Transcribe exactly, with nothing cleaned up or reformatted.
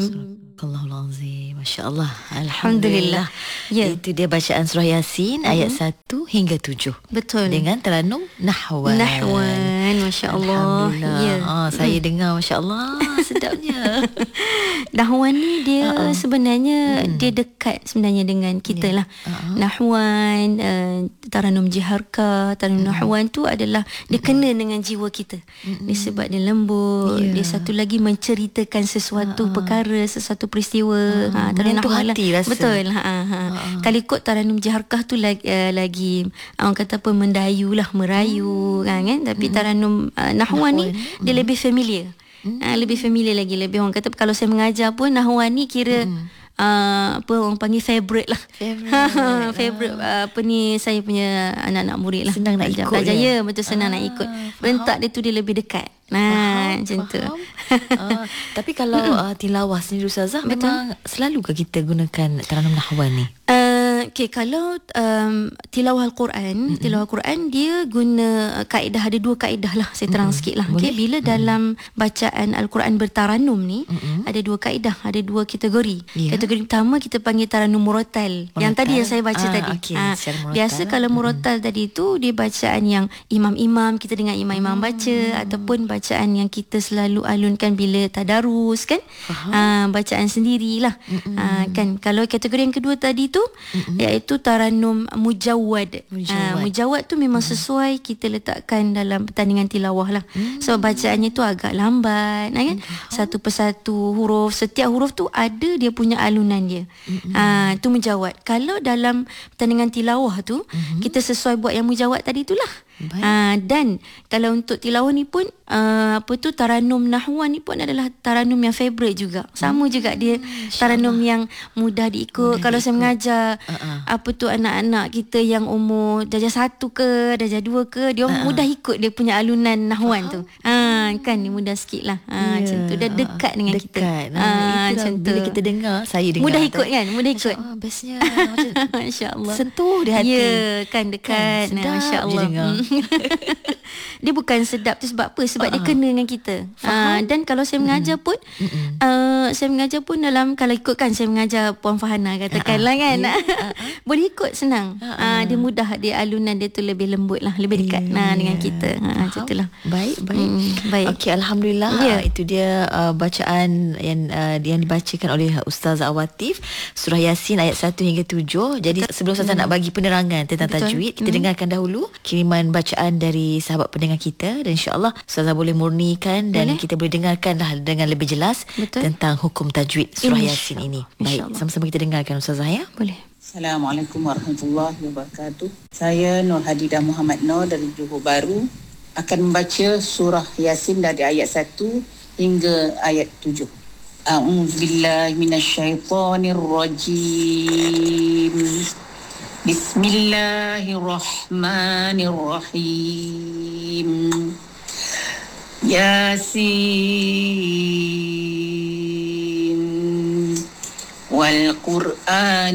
Astagfirullahalazim. Masya Allah. Alhamdulillah. Ya. Itu dia bacaan surah Yasin uh-huh. ayat satu hingga tujuh. Betul. Dengan teranum nahwan. Nahwan. Masya Allah. Alhamdulillah. Ya. Ah, saya mm. dengar Masya Allah. Sedapnya. Nahwan ni dia uh-uh. sebenarnya mm. dia dekat sebenarnya dengan kita yeah. lah. Uh-huh. Nahwan, uh, taranum jiharka, taranum uh-huh. nahwan tu adalah dia uh-huh. kena dengan jiwa kita. Uh-huh. Dia sebab dia lembut. Yeah. Dia satu lagi menceritakan sesuatu uh-huh. perkara, sesuatu peristiwa. Uh-huh. Ha, taranum nahwan hati rasa. Betul. Ha, ha. Uh-huh. Kalau ikut taranum jiharkah tu lagi, uh, lagi orang kata apa, mendayu lah, merayu. Uh-huh. kan, Tapi uh-huh. taranum uh, nahwan, nahwan ni uh-huh. dia lebih familiar. Hmm. Ha, lebih familiar lagi. Lebih orang kata kalau saya mengajar pun nahwan ni kira hmm. uh, apa orang panggil favourite lah. Favourite. Favourite uh, apa ni saya punya anak-anak murid lah. Senang nak ikut. Belajar ya, betul senang ah, nak ikut. Rentak dia tu dia lebih dekat. Nah, macam tu. uh, tapi kalau uh, tilawah sendiri Ustazah, memang selalu ke kita gunakan taranum nahwan ni? Uh, okay, kalau um, tilawah Al-Quran, mm-hmm. tilawah Al-Quran dia guna kaedah, ada dua kaedah lah, saya terang mm-hmm. sikit lah. Okay, bila mm-hmm. dalam bacaan Al-Quran bertaranum ni, mm-hmm. ada dua kaedah, ada dua kategori. Yeah. Kategori pertama kita panggil taranum murattal. Yang tadi yang saya baca ah, tadi. Okay, ah, biasa kalau murattal mm-hmm. tadi tu dia bacaan yang imam-imam, kita dengar imam-imam mm-hmm. baca, ataupun bacaan yang kita selalu alunkan bila tadarus kan. Ah, bacaan sendirilah. Mm-hmm. Ah, kan kalau kategori yang kedua tadi tu mm-hmm. iaitu taranum mujawwad. Mujawwad, uh, mujawwad tu memang mm-hmm. sesuai kita letakkan dalam pertandingan tilawah lah. Mm-hmm. Sebab so, bacaannya tu agak lambat kan. Mm-hmm. Satu persatu huruf, setiap huruf tu ada dia punya alunan dia. Mm-hmm. Uh, tu mujawwad. Kalau dalam pertandingan tilawah tu mm-hmm. kita sesuai buat yang mujawwad tadi itulah. Uh, dan kalau untuk tilawah ni pun uh, apa tu taranum nahwan ni pun adalah taranum yang favorite juga. Sama hmm, juga dia taranum yang mudah diikut. Mudah kalau diikut. Saya mengajar uh-uh. apa tu anak-anak kita yang umur darjah satu ke darjah dua ke, dia uh-uh. mudah ikut dia punya alunan nahwan uh-huh. tu. Ah uh, kan dia mudah sikit lah. Ah uh, yeah. macam tu. Dia dekat dengan dekat. kita. Ah uh, macam tu. Bila kita dengar, saya dengar. Mudah ikut kan? Mudah ikut. Oh, bestnya. Masya-Allah. Sentuh di hati. Ya, yeah, kan dekat. Kan, masya-Allah. Dia bukan sedap tu sebab apa? Sebab uh-huh. dia kena dengan kita. Uh, dan kalau saya mengajar pun uh, saya mengajar pun dalam, kalau ikutkan saya mengajar Puan Fahana katakanlah uh-huh. kan yeah. uh-huh. boleh ikut senang. Uh-huh. Uh, dia mudah, dia alunan dia tu lebih lembut lah, lebih dekat yeah. nah, dengan kita. Ha, macam itulah. Baik, baik. Hmm, baik. Okey, alhamdulillah. Yeah. Itu dia uh, bacaan yang uh, yang dibacakan oleh Ustazah Awatif, surah Yasin ayat satu hingga tujuh. Jadi betul. Sebelum Ustazah hmm. nak bagi penerangan tentang betul. tajwid, kita hmm. dengarkan dahulu kiriman bacaan dari sahabat pendengar kita, dan insya-Allah Ustazah boleh murnikan dan boleh. kita boleh dengarkanlah dengan lebih jelas betul. tentang hukum tajwid surah Yasin ini. Baik, sama-sama kita dengarkan Ustazah ya. Boleh. Assalamualaikum warahmatullahi wabarakatuh. Saya Nur Hadidah Muhammad Nur dari Johor Bahru akan membaca surah Yasin dari ayat satu hingga ayat tujuh. A'udzubillahi minasyaitonirrajim. Bismillahirrahmanirrahim. Yasin wal Qur'an